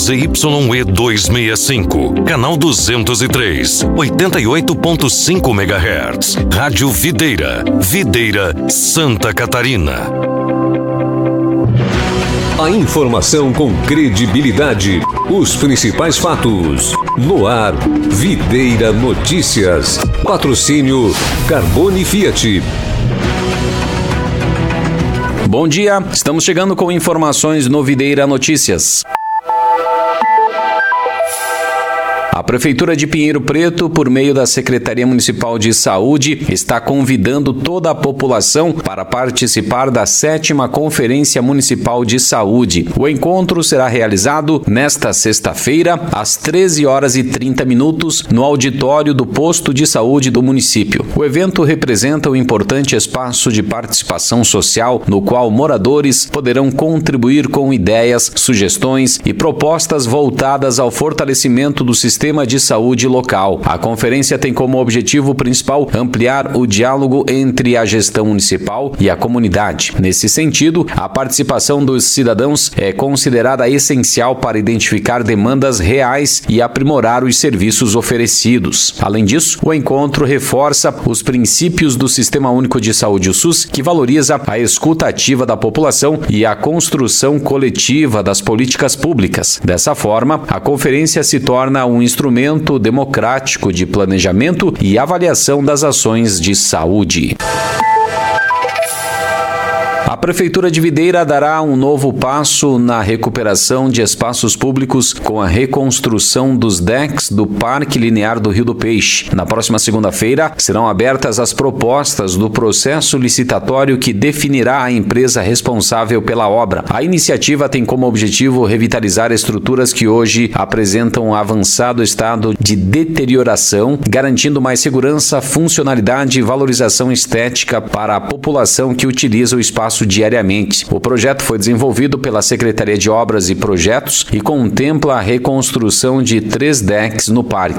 ZYE 265, canal 203, 88.5 MHz. Rádio Videira, Videira, Santa Catarina. A informação com credibilidade, os principais fatos. No ar, Videira Notícias. Patrocínio Carbone Fiat. Bom dia, estamos chegando com informações no Videira Notícias. A Prefeitura de Pinheiro Preto, por meio da Secretaria Municipal de Saúde, está convidando toda a população para participar da 7ª Conferência Municipal de Saúde. O encontro será realizado nesta sexta-feira, às 13h30, no auditório do Posto de Saúde do município. O evento representa um importante espaço de participação social, no qual moradores poderão contribuir com ideias, sugestões e propostas voltadas ao fortalecimento do sistema de saúde local. A conferência tem como objetivo principal ampliar o diálogo entre a gestão municipal e a comunidade. Nesse sentido, a participação dos cidadãos é considerada essencial para identificar demandas reais e aprimorar os serviços oferecidos. Além disso, o encontro reforça os princípios do Sistema Único de Saúde, o SUS, que valoriza a escuta ativa da população e a construção coletiva das políticas públicas. Dessa forma, a conferência se torna um instrumento democrático de planejamento e avaliação das ações de saúde. A Prefeitura de Videira dará um novo passo na recuperação de espaços públicos com a reconstrução dos decks do Parque Linear do Rio do Peixe. Na próxima segunda-feira, serão abertas as propostas do processo licitatório que definirá a empresa responsável pela obra. A iniciativa tem como objetivo revitalizar estruturas que hoje apresentam um avançado estado de deterioração, garantindo mais segurança, funcionalidade e valorização estética para a população que utiliza o espaço diariamente. O projeto foi desenvolvido pela Secretaria de Obras e Projetos e contempla a reconstrução de 3 decks no parque.